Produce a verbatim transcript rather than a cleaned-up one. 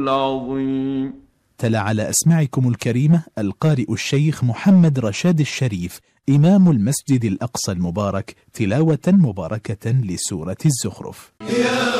العظيم. تلا على أسماعكم الكريمة القارئ الشيخ محمد رشاد الشريف إمام المسجد الأقصى المبارك تلاوة مباركة لسورة الزخرف.